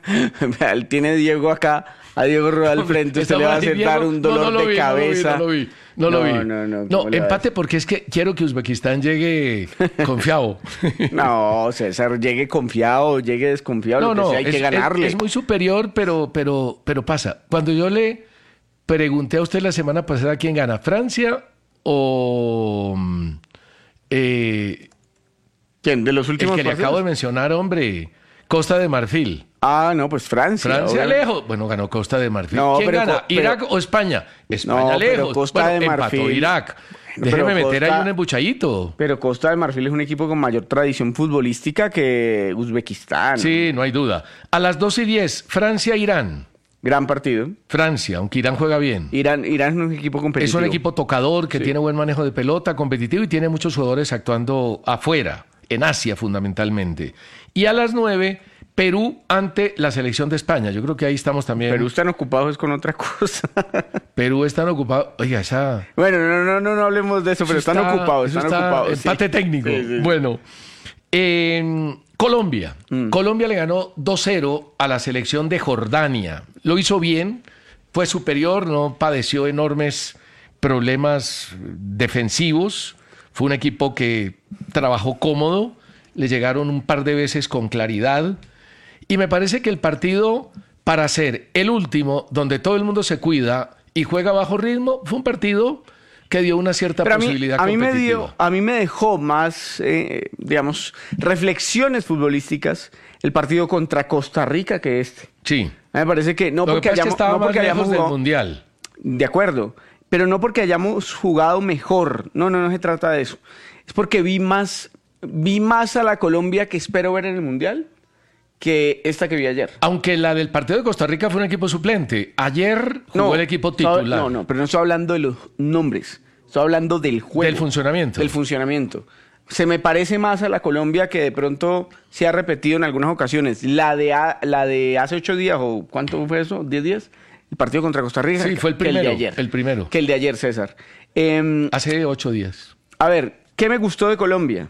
Tiene Diego acá, a Diego Rueda al frente, usted le va a hacer dar un dolor de cabeza. No lo vi. No, empate porque es que quiero que Uzbekistán llegue confiado. No, César, llegue confiado, llegue desconfiado, lo que sea, hay que ganarle. Es muy superior, pero pasa. Cuando yo le pregunté a usted la semana pasada quién gana, ¿Francia o ¿quién? ¿De los últimos el que partidos? le acabo de mencionar, hombre? Costa de Marfil. Ah, no, pues Francia. Francia lejos. Bueno, ganó Costa de Marfil. No, ¿Quién pero, gana? ¿Irak o España? España no, lejos. Pero Costa de Marfil. Empató Irak. Déjeme meter ahí un embuchadito. Pero Costa de Marfil es un equipo con mayor tradición futbolística que Uzbekistán. Sí, no hay duda. A las 2:10, Francia-Irán. Gran partido. Francia, aunque Irán juega bien. Irán es un equipo competitivo. Es un equipo tocador que tiene buen manejo de pelota, competitivo y tiene muchos jugadores actuando afuera, en Asia fundamentalmente. Y a las 9, Perú ante la selección de España. Yo creo que ahí estamos también. Perú están ocupados con otra cosa. Perú están ocupados. Oiga, esa... Bueno, no hablemos de eso, pero están ocupados. Empate técnico. Sí. Bueno, Colombia. Colombia le ganó 2-0 a la selección de Jordania. Lo hizo bien, fue superior, no padeció enormes problemas defensivos. Fue un equipo que trabajó cómodo, le llegaron un par de veces con claridad. Y me parece que el partido, para ser el último, donde todo el mundo se cuida y juega bajo ritmo, fue un partido que dio una cierta posibilidad competitiva. A mí me dejó más, digamos, reflexiones futbolísticas el partido contra Costa Rica que este. Sí. A mí me parece que no porque hayamos del Mundial. De acuerdo, pero no porque hayamos jugado mejor. No se trata de eso. Es porque vi más a la Colombia que espero ver en el Mundial que esta que vi ayer. Aunque la del partido de Costa Rica fue un equipo suplente. Ayer jugó el equipo titular. Pero no estoy hablando de los nombres. Estoy hablando del juego. Del funcionamiento. Del funcionamiento. Se me parece más a la Colombia que de pronto se ha repetido en algunas ocasiones. La de hace 8 días, o ¿cuánto fue eso? ¿10 días? El partido contra Costa Rica. Sí, fue el primero. Que el de ayer. El primero. Que el de ayer, César. Hace 8 días. A ver, ¿qué me gustó de Colombia?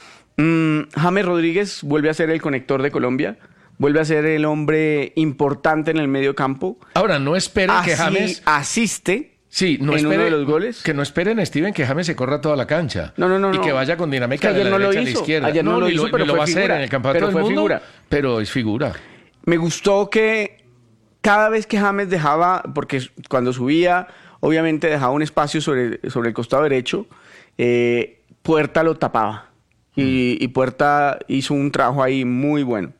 James Rodríguez vuelve a ser el conector de Colombia, vuelve a ser el hombre importante en el medio campo. Ahora, no esperen que James asiste no en uno de los goles. Que no esperen, Steven, que James se corra toda la cancha. No. Y que vaya con dinámica de la derecha a la izquierda. Ayer no lo hizo, pero lo va a hacer en el campeonato del mundo. Figura. Pero es figura. Me gustó que cada vez que James dejaba, porque cuando subía, obviamente dejaba un espacio sobre el costado derecho, Puerta lo tapaba. Y Puerta hizo un trabajo ahí muy bueno.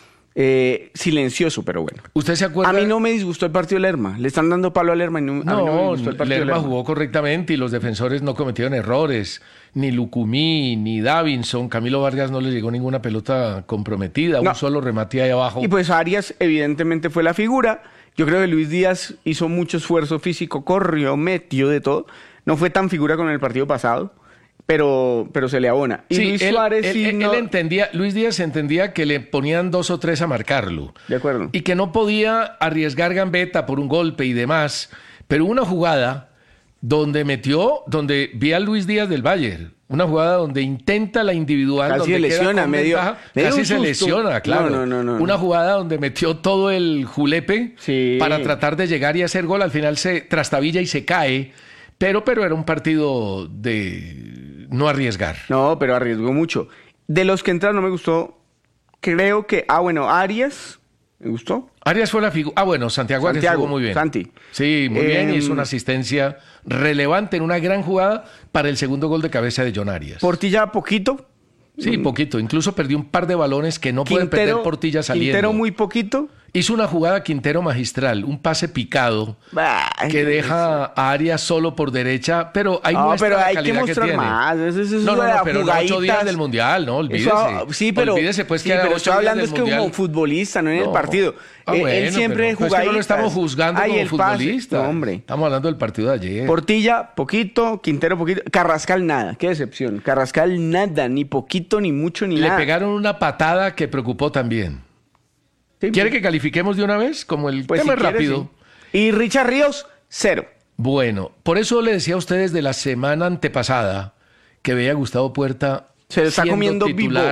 Silencioso, pero bueno. ¿Usted se acuerda? A mí no me disgustó el partido de Lerma. Le están dando palo a Lerma. A mí no me gustó el partido de Lerma. Jugó correctamente y los defensores no cometieron errores. Ni Lucumí, ni Davinson. Camilo Vargas no le llegó ninguna pelota comprometida. Un solo remate ahí abajo. Y pues Arias evidentemente fue la figura. Yo creo que Luis Díaz hizo mucho esfuerzo físico, corrió, metió de todo. No fue tan figura con el partido pasado. Pero se le abona. Y sí, Luis Suárez él entendía, Luis Díaz entendía que le ponían 2 o 3 a marcarlo. De acuerdo. Y que no podía arriesgar gambeta por un golpe y demás. Pero una jugada donde vi a Luis Díaz del Bayern. Una jugada donde intenta la individual. Casi donde se lesiona, casi se lesiona, claro. No. Una jugada donde metió todo el julepe para tratar de llegar y hacer gol. Al final se trastabilla y se cae. Pero era un partido de no arriesgar. No, pero arriesgó mucho. De los que entraron no me gustó. Creo que... Arias. ¿Me gustó? Arias fue la figura... Santiago estuvo muy bien. Santi. Sí, muy bien. Y hizo una asistencia relevante en una gran jugada para el segundo gol de cabeza de John Arias. Portilla poquito. Sí, poquito. Incluso perdió un par de balones que no pueden perder Portilla saliendo. Quintero muy poquito. Hizo una jugada Quintero magistral, un pase picado que deja a Arias solo por derecha, pero hay muestra la calidad que tiene. Más. Pero no 8 días del Mundial, no, olvídese. Olvídese pues que pero estoy hablando es que como futbolista, no en el partido. Él siempre jugaditas. Es que no lo estamos juzgando como futbolista. No, hombre. Estamos hablando del partido de ayer. Portilla, poquito. Quintero, poquito. Carrascal, nada. Qué decepción. Carrascal, nada. Ni poquito, ni mucho, ni nada. Le pegaron una patada que preocupó también. Sí, ¿quiere que califiquemos de una vez? Como el tema es rápido. Sí. Y Richard Ríos, 0. Bueno, por eso le decía a ustedes de la semana antepasada que veía a Gustavo Puerta se lo está comiendo titular vivo.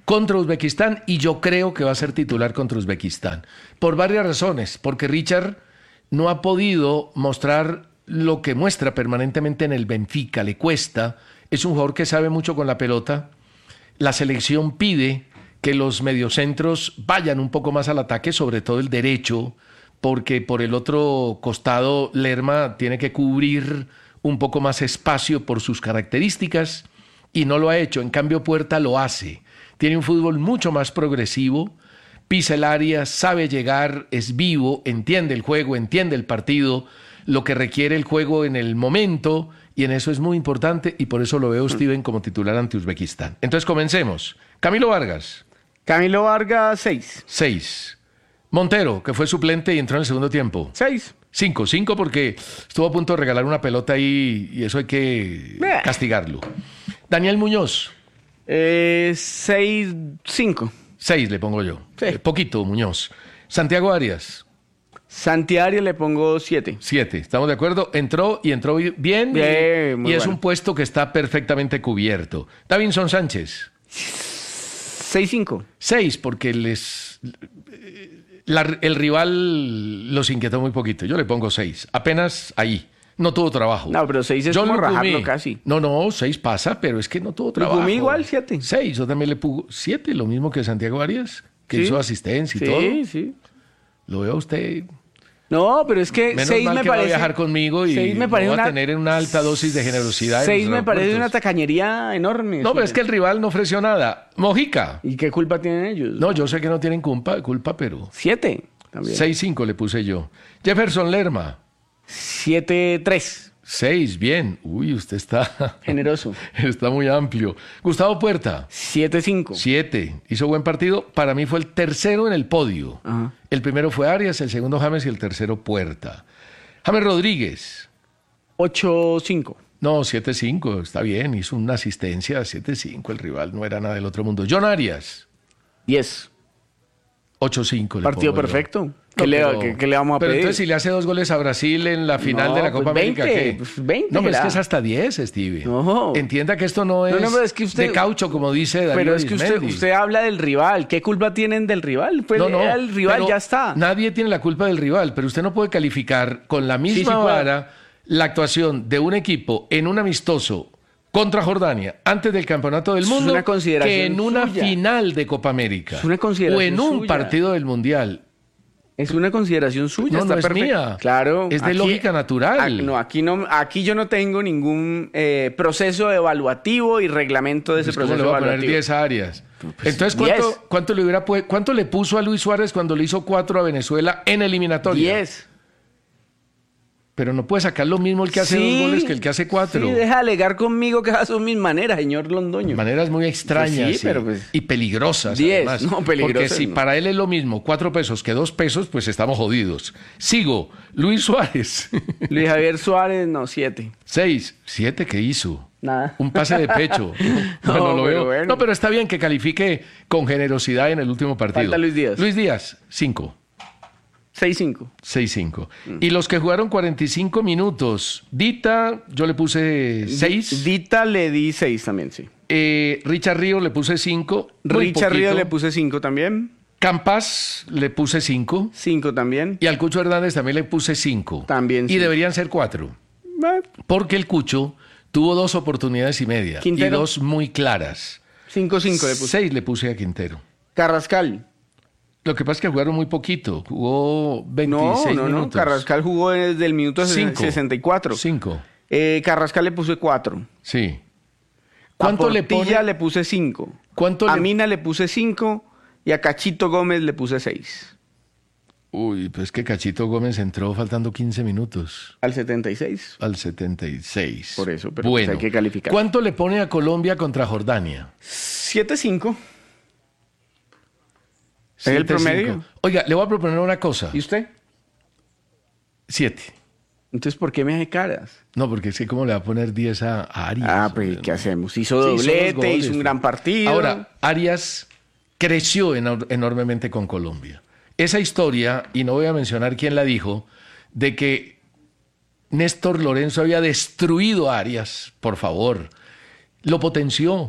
contra Uzbekistán y yo creo que va a ser titular contra Uzbekistán. Por varias razones, porque Richard no ha podido mostrar lo que muestra permanentemente en el Benfica, le cuesta, es un jugador que sabe mucho con la pelota, la selección pide que los mediocentros vayan un poco más al ataque, sobre todo el derecho, porque por el otro costado Lerma tiene que cubrir un poco más espacio por sus características y no lo ha hecho. En cambio, Puerta lo hace. Tiene un fútbol mucho más progresivo, pisa el área, sabe llegar, es vivo, entiende el juego, entiende el partido, lo que requiere el juego en el momento, y en eso es muy importante, y por eso lo veo Steven como titular ante Uzbekistán. Entonces comencemos. Camilo Vargas. Camilo Vargas, 6. 6. Montero, que fue suplente y entró en el segundo tiempo. 6. 5 porque estuvo a punto de regalar una pelota ahí y eso hay que castigarlo. Daniel Muñoz. 6, 5. 6 le pongo yo. Sí. Poquito, Muñoz. Santiago Arias. Santiago le pongo 7. 7. ¿Estamos de acuerdo? Entró bien Muy y es bueno. un puesto que está perfectamente cubierto. Davinson Sánchez. 6, 5. 6 porque el rival los inquietó muy poquito. Yo le pongo 6. Apenas ahí. No tuvo trabajo. No, pero 6 es como rajarlo casi. No, 6 pasa, pero es que no tuvo trabajo. Lucumí igual, 7. 6, yo también le pongo 7, lo mismo que Santiago Arias, que Sí. hizo asistencia y todo. Sí. Lo veo a usted. No, pero es que Menos 6 mal me que va a parece. viajar conmigo y 6 me no parece va a tener una alta dosis de generosidad. en 6 los me parece una aeropuertos. tacañería enorme. No, pero es que el rival no ofreció nada. Mojica. ¿Y qué culpa tienen ellos? No, yo sé que no tienen culpa, pero 7 también. 6-5 le puse yo. Jefferson Lerma. 7, 3. 6, bien. Uy, usted está Generoso. muy amplio. Gustavo Puerta. 7, 5. 7. Hizo buen partido. Para mí fue el tercero en el podio. Ajá. El primero fue Arias, el segundo James y el tercero Puerta. James Rodríguez. 8, 5. No, 7-5. Está bien. Hizo una asistencia. 7-5. El rival no era nada del otro mundo. John Arias. 10. 8-5. le Partido pongo yo. perfecto. No, ¿Qué le vamos a pero pedir? entonces si le hace 2 goles a Brasil en la final No, de la pues Copa América, 20, ¿qué? pues 20 no, pero es será. que es hasta 10, Stevie. No. Entienda que esto no es, pero es que usted- de caucho, como dice Darío Pero es que Arizmendi. usted habla del rival. ¿Qué culpa tienen del rival? Pues era el rival, pero ya está. Nadie tiene la culpa del rival, pero usted no puede calificar con la misma sí puede. vara la actuación de un equipo en un amistoso contra Jordania antes del Campeonato del Eso es Mundo una consideración que en una suya. final de Copa América Es una consideración o en un suya. partido del Mundial. Es una consideración suya. No, está no es perfecto. mía. Claro. Es de lógica natural. Aquí yo no tengo ningún proceso evaluativo y reglamento de ese Pues, ¿cómo proceso le va a poner evaluativo. 10 áreas? Pues, Entonces, 10. ¿cuánto le puso a Luis Suárez cuando le hizo 4 a Venezuela en eliminatoria? 10. Pero no puede sacar lo mismo el que hace 2 goles que el que hace 4. Sí, deja de alegar conmigo que esas son mis maneras, señor Londoño. Maneras muy extrañas Pues sí, pero pues- y peligrosas. 10, además. no, peligrosas Porque si no. para él es lo mismo 4 pesos que 2 pesos, pues estamos jodidos. Sigo. Luis Suárez. Luis Javier Suárez, no, 7. 6. 7, ¿qué hizo? Nada. Un pase de pecho. No, Bueno, lo pero veo. bueno. No, pero está bien que califique con generosidad en el último partido. Falta Luis Díaz. Luis Díaz, 5. 6-5. 6-5. Y los que jugaron 45 minutos, Dita, yo le puse 6. Dita le di 6 también, sí. Richard Río le puse 5. Richard Río le puse 5 también. Campas le puse 5. 5 también. Y al Cucho Hernández también le puse 5. También, Y sí. deberían ser 4. Porque el Cucho tuvo 2 oportunidades y media. Quintero. Y 2 muy claras. 5-5 le puse. 6 le puse a Quintero. Carrascal. Lo que pasa es que jugaron muy poquito. Jugó 26 No. minutos. Carrascal jugó desde el minuto 5. 64. 5. Carrascal le puse 4. Sí. ¿Cuánto ¿Cuánto le pone? le puse 5. ¿Cuánto A le- Mina le puse 5 y a Cachito Gómez le puse 6. Uy, pues que Cachito Gómez entró faltando 15 minutos Al 76. al 76. Por eso, pero bueno, pues hay que calificar. ¿Cuánto le pone a Colombia contra Jordania? 7-5. ¿Es el 7-5. promedio? Oiga, le voy a proponer una cosa. ¿Y usted? 7. Entonces, ¿por qué me hace caras? No, porque es que cómo le va a poner 10 a Arias. Ah, pues, ¿qué hacemos? Hizo Sí, hizo dos doblete, goles, hizo un gran partido. Ahora, Arias creció enormemente con Colombia. Esa historia, y no voy a mencionar quién la dijo, de que Néstor Lorenzo había destruido a Arias, por favor, lo potenció.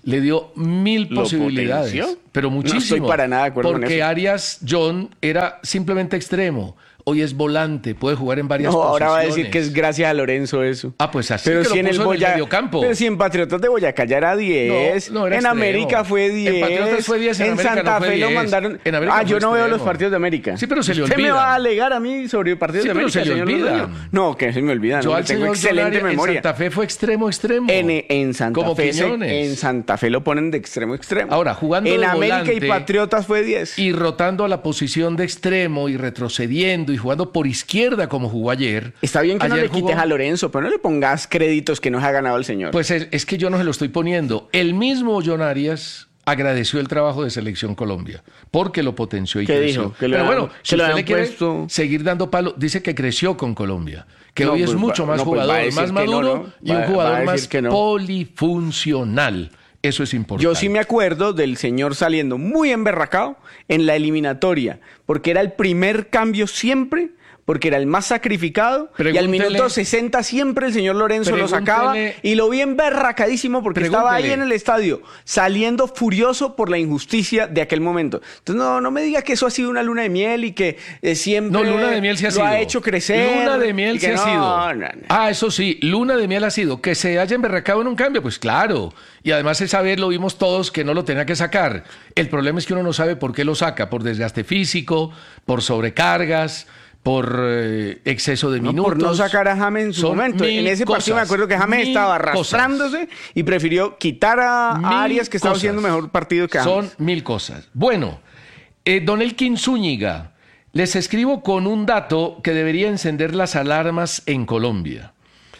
Le dio 1000 ¿Lo posibilidades, potenció? pero muchísimo. No estoy para nada de acuerdo con porque eso. Arias John era simplemente extremo. Hoy es volante, puede jugar en varias No, posiciones. ahora va a decir que es gracias a Lorenzo eso. Ah, pues así Pero que si lo en el puso en el Boyacá, mediocampo. pero si en Patriotas de Boyacá ya era 10, No, no era en extremo. América fue 10, En Patriotas fue 10, en América Santa no fue Fe 10. lo mandaron. En América Yo fue no veo extremo. los partidos de América. Sí, pero se le ¿Usted me olvidan. va a alegar a mí sobre partidos Sí, de pero América, se le señor olvidan. Londoño? No, que se me olvida. Yo No, al tengo señor excelente John Arias memoria. En Santa Fe fue extremo. En Santa como Fe Quiñones. en Santa Fe lo ponen de extremo a extremo. Ahora, jugando en de América volante y Patriotas fue 10. y rotando a la posición de extremo y retrocediendo y jugando por izquierda como jugó ayer. Está bien que no Ayer le quites jugó- a Lorenzo, pero no le pongas créditos que no se ha ganado el señor. Pues es que yo no se lo estoy poniendo. El mismo John Arias agradeció el trabajo de Selección Colombia porque lo potenció y ¿Qué creció. dijo? Que le Pero han- bueno, que si le usted han le quiere puesto- seguir dando palo, dice que creció con Colombia, que No, hoy es pues mucho va- más no, pues va a jugador, decir más que no, maduro ¿no? y un Va a jugador decir más que no. polifuncional. Eso es importante. Yo sí me acuerdo del señor saliendo muy emberracado en la eliminatoria, porque era el primer cambio siempre, porque era el más sacrificado, y al Pregúntele- minuto 60 siempre el señor Lorenzo lo sacaba, Pregúntele- y lo vi emberracadísimo porque estaba ahí Pregúntele. en el estadio, saliendo furioso por la injusticia de aquel momento. Entonces no me diga que eso ha sido una luna de miel y que siempre No, luna de miel sí ha lo sido. ha hecho crecer. Luna de miel y sí que ha no, sido. no. Ah, eso sí, luna de miel ha sido. Que se haya emberracado en un cambio, pues claro. Y además esa vez lo vimos todos que no lo tenía que sacar. El problema es que uno no sabe por qué lo saca. Por desgaste físico, por sobrecargas, por exceso de No, minutos. por no sacar a James en su Son momento. En mil ese partido me cosas, acuerdo que James mil estaba cosas. arrastrándose y prefirió quitar a Mil Arias, que estaba cosas. haciendo mejor partido que James. Son 1000 cosas. Bueno, don Elkin Zúñiga, les escribo con un dato que debería encender las alarmas en Colombia.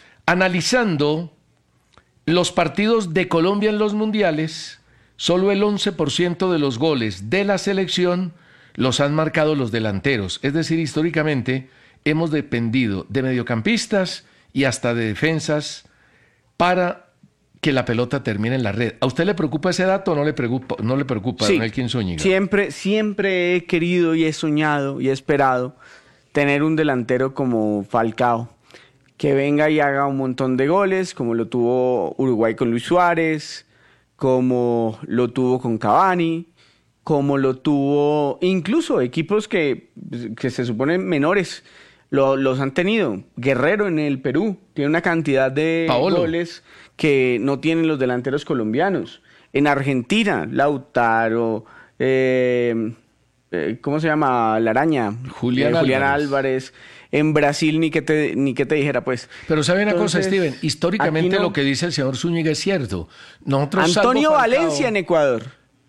Analizando los partidos de Colombia en los mundiales, solo el 11% de los goles de la selección los han marcado los delanteros. Es decir, históricamente hemos dependido de mediocampistas y hasta de defensas para que la pelota termine en la red. ¿A usted le preocupa ese dato o no le preocupa, Sí, don Elkin Zúñiga? siempre he querido y he soñado y he esperado tener un delantero como Falcao, que venga y haga un montón de goles, como lo tuvo Uruguay con Luis Suárez, como lo tuvo con Cavani, como lo tuvo incluso equipos que se suponen menores, los han tenido. Guerrero en el Perú tiene una cantidad de Paolo. goles que no tienen los delanteros colombianos. En Argentina, Lautaro, ¿cómo se llama? La Araña. Julián Álvarez. Álvarez. En Brasil ni que te dijera, pues. Pero sabe una cosa, Entonces, Steven, históricamente aquí no. lo que dice el señor Zúñiga es cierto. Nosotros, Antonio salvo Falcao, Valencia en Ecuador.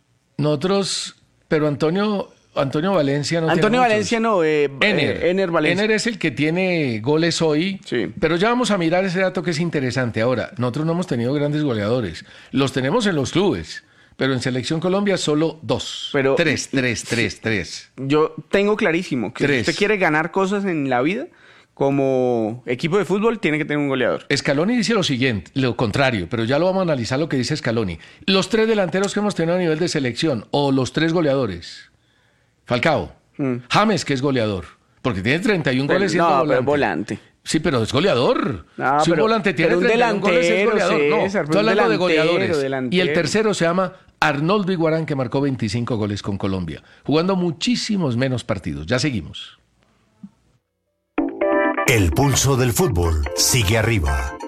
Pero Antonio Valencia no Antonio tiene Valencia muchos. no, Ener Valencia. Ener es el que tiene goles hoy, Sí. pero ya vamos a mirar ese dato que es interesante. Ahora, nosotros no hemos tenido grandes goleadores. Los tenemos en los clubes, pero en Selección Colombia solo 2. Pero- Tres. Yo tengo clarísimo que si 3. usted quiere ganar cosas en la vida, como equipo de fútbol, tiene que tener un goleador. Scaloni dice lo siguiente, lo contrario, pero ya lo vamos a analizar lo que dice Scaloni. Los 3 delanteros que hemos tenido a nivel de selección, o los 3 goleadores. Falcao, James, que es goleador, porque tiene 31 Pero- goles siendo no, volante. pero es volante. Sí, pero es goleador. No, Si un pero- volante tiene pero un 31 goles, es delantero, goleador. No, César, estoy un hablando de delantero, goleadores. delantero. Y el tercero se llama Arnoldo Iguarán, que marcó 25 goles con Colombia, jugando muchísimos menos partidos. Ya seguimos. El pulso del fútbol sigue arriba.